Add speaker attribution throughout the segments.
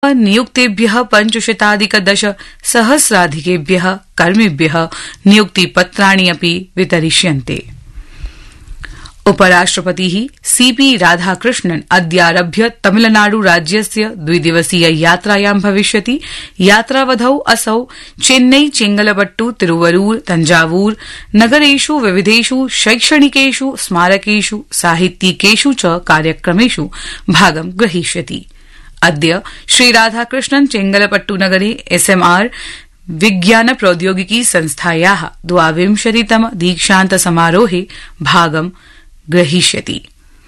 Speaker 1: नियुक्तेभ्यः 5,10,000 कर्मिभ्यः नियुक्तिपत्राणि अपि वितरिष्यन्ते। उपराष्ट्रपतिः सीपी राधाकृष्णन् अद्यारभ्य तमिलनाडु राज्यस्य 2 दिवसीय यात्रायां भविष्यति। यात्रावधौ असौ चेन्नई, चेंगलपट्टु, तिरुवरूर, तंजावूर नगरेषु विविधेषु शैक्षणिकेषु स्मारकेषु साहित्यिकेषु च कार्यक्रमेषु भागं ग्रहीष्यति। अद्य श्रीराधाकृष्णन् चेंगलपट्टु नगरे SMR विज्ञान प्रौद्योगिकी संस्थायाः 22तम दीक्षान्त समारोहे भागं ग्रहीष्यति।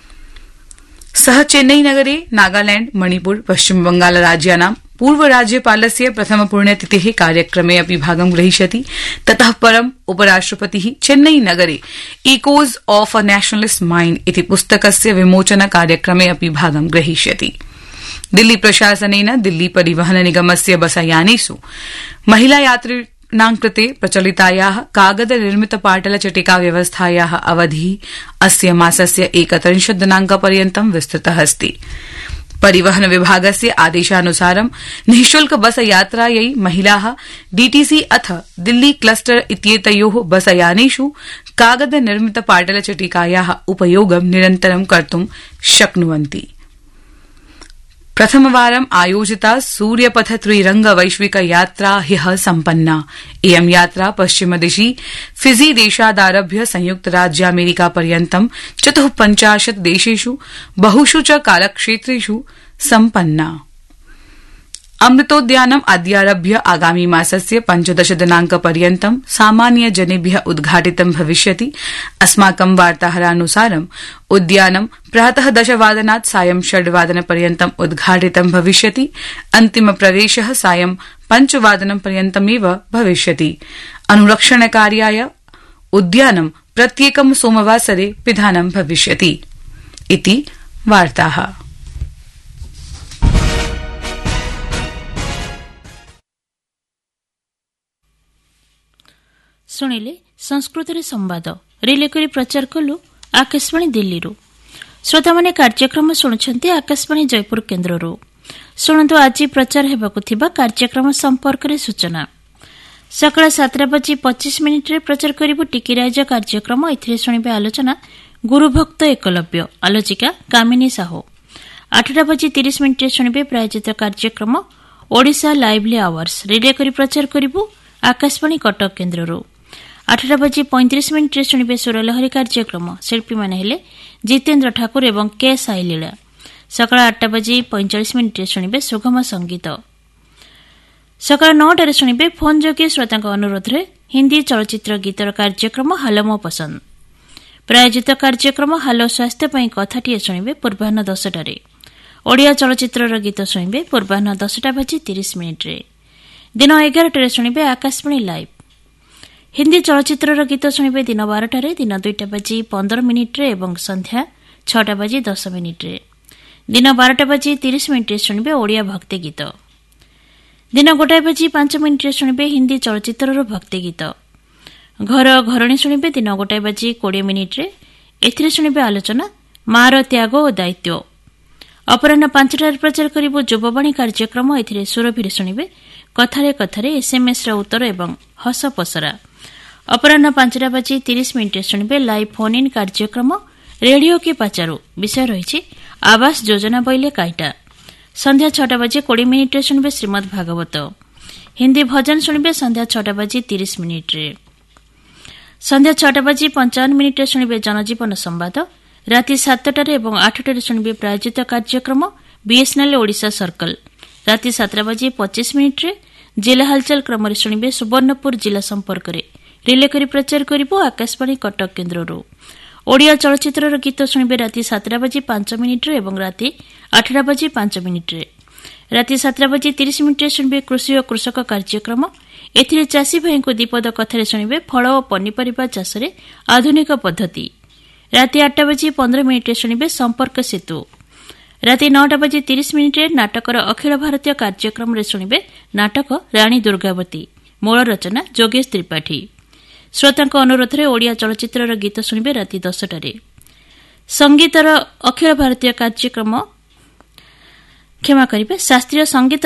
Speaker 1: सः चेन्नई नगरे नागालैंड, मणिपुर, पश्चिमबंगाल राज्यानां पूर्व राज्यपालस्य प्रथम पुण्यतिथेः कार्यक्रमे अपि भागं ग्रहीष्यति। ततः परं उपराष्ट्रपतिः चेन्नई नगरे echoes of a nationalist mind इति पुस्तकस्य विमोचन कार्यक्रमे अपि भागं ग्रहीष्यति। दिल्ली प्रशासनेन दिल्ली परिवहन निगमस्य बसयानेषु महिला यात्रिणां कृते प्रचलितायाः कागद निर्मित पाटल चटिका व्यवस्थायाः अवधिः अस्य मासस्य 31 दिनांकपर्यन्तं विस्तृतः अस्ति। परिवहन विभागस्य आदेशानुसारं निःशुल्क बस यात्रायै महिलाः डीटीसी अथ दिल्ली क्लस्टर इत्येतयोः बसयानेषु कागद निर्मित पाटल चटिकायाः उपयोगं निरन्तरं कर्तुं शक्नुवन्ति। प्रथमवारं आयोजिता सूर्यपथ त्रिरंग वैश्विक यात्रा ह्यः सम्पन्ना। इयं यात्रा पश्चिमदिशि फिजी देशादारभ्य संयुक्तराज्यामेरिका पर्यन्तं 54 देशेषु बहुषु च कालक्षेत्रेषु सम्पन्ना। अमृतोद्यानम् अद्यारभ्य आगामी मासस्य 15 दिनांकपर्यन्तं सामान्यजनेभ्यः उद्घाटितं भविष्यति। अस्माकं वार्ताहरानुसारं उद्यानं प्रातः 10 वादनात् सायं 6 वादनपर्यन्तम् उद्घाटितं भविष्यति। अन्तिमप्रवेशः सायं 5 वादनपर्यन्तमेव भविष्यति। अनुरक्षणकार्याय उद्यानं प्रत्येकं सोमवासरे पिधानं भविष्यति इति वार्ताः।
Speaker 2: शुणिले संस्कृत संवाद रिले करी प्रचार कलु आकाशवाणी दिल्ली। श्रोता माने कार्यक्रम शुणुछंती आकाशवाणी जयपुर केन्द्र। शुणु आज प्रचार हेबाकु थिबा कार्यक्रम संपर्क रे सूचना। सकाळ 7:25 रे प्रचार करिबु टिकिराज कार्यक्रम। इथिरे शुणिबे आलोचना गुरुभक्त एकलव्य, आलोचिका कामिनी साहो। 8:30 रे शुणिबे प्रायोजित कार्यक्रम ओडिशा लाइवली आवर्स। रिले करी प्रचार करिबु आकाशवाणी कटक केन्द्र। 8:35 रे शुणिबे सुरलहरी कार्यक्रम। शिल्पी माने हेले जितेन्द्र ठाकुर एवं के साईलीला। सकाळ 8:45 रे शुणिबे सुगम संगीत। सकाळ 9 रे शुणिबे फोन जोगे श्रोतांक अनुरोध रे हिंदी चलचित्र गीतर कार्यक्रम हालो मो पसंद। प्रायोजित कार्यक्रम हालो स्वास्थ्य पई कथाटिए शुणिबे पूर्वाह्न 10 रे। ओडिया चलचित्रर गीत शुणिबे पूर्वाह्न 10:30 रे। दिन 11 रे शुणिबे आकाशवाणी लाइव। हिंदी चलचित्रर गीत शुणिबे दिन 12 रे, दिन 2:15 रे एवं संध्या 6:10 रे। दिन 12:30 रे शुणिबे ओडिया भक्ति गीत। दिन 1:05 रे शुणिबे हिंदी चलचित्रर भक्ति गीत। घर घरणी शुणिबे दिन 1:20 रे। एथिरे शुणिबे आलोचना मार त्याग और दायित्व। अपराह्न 5 प्रचार करिबो युववाणी कार्यक्रम। एथिरे सुरभिरे शुणिबे कथारे कथारे एसएमएस रा उत्तर एवं हस पसरा। अपराह्न 5:30 रे शुणिबे लाइव फोन इन कार्यक्रम रेडियो के पचारू। विषय रही आवास योजना बैले काईटा। संध्या 6:20 रे शुणिबे श्रीमद भागवत। हिंदी भजन शुणिबे संध्या 6:30 रे। संध्या 6:55 रे शुणिबे जनजीवन संवाद। राति 7 एवं 8 शुणिबे प्रायोजित कार्यक्रम बीएसएनएल ओडिशा सर्कल। राति 7:25 रे जिला हालचाल क्रम शुणिबे सुवर्णपुर जिला संपर्क रे रिले करी प्रचार करिबो आकाशवाणी कटक केन्द्र। ओडिया चलचित्रर गीत शुणिबे राति 7:05 रे एवं राति 8:05 रे। राति 7:30 रे शुणिबे कृषि और कृषक कार्यक्रम। एथिरे चाषी भाई को दीपद कथारे शुणिबे फल और पनीपरिबा चाषरे आधुनिक पद्धति। राति 8:15 रे शुणिबे संपर्क सेतु। राति 9:30 रे नाटकर अखिल भारतीय कार्यक्रम रे शुणिबे नाटक राणी दुर्गावती। मूल रचना जोगेश त्रिपाठी। श्रोतांक अनुरोध रे ओडिया चलचित्रर गीत शुणिबे राति 10 रे। संगीतर अखिल भारतीय कार्यक्रम क्षमा करिबे शास्त्रीय संगीत